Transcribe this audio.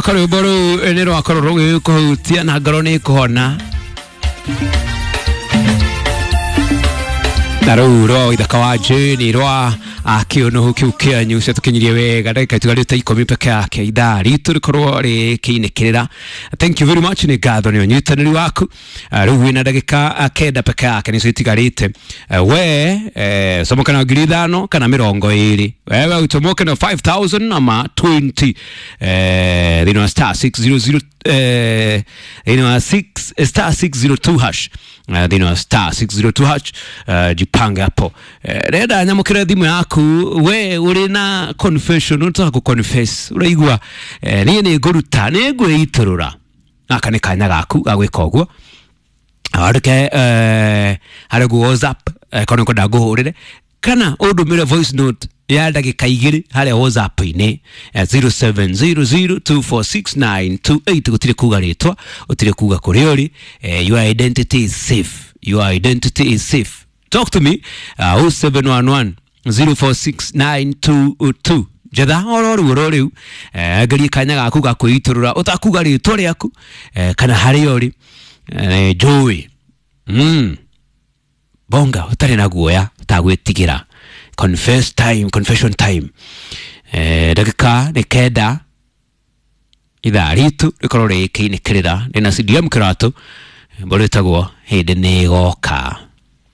kore boru enero akoro ko tiana garone ko hona Naruro idakawaje ni roa akiono hukiukia nyusi tukinyirie wega ndaka tugalita ikomi peke yake idari turikorwo ri kiinikirira. Thank you very much ni gatho ni onyitaniri waku ruwi na ndagika kenda peke yake niso itigarite we somoka na gridano kana 20 wewe utomoke na 5000 ama 20 dino star 600 star 602 hash dino star 602 hash jipanga hapo reda nyamukira dimu yaku we uri na confession unataka ku confess uraigwa ni guruta ni gwiturura aka ni kanya gaku gagwika ogwo arike hare go WhatsApp kono ko daguhurire kana udumire voice note ya ndagika 2 hare WhatsApp ine 0700246928 gutire kuga ritwa utire kuga kuri uri your identity is safe, your identity is safe. Talk to me 0711 046922 Jada orori gari kanya gaku gakuiturura utakuga ritwa ryaku kana hari uri joy bonga utari na guoya utagwitigira confession time dakika ni keda idaritu rikorore kiinikirira nina CDM kirato boretagwo hinde ni goka.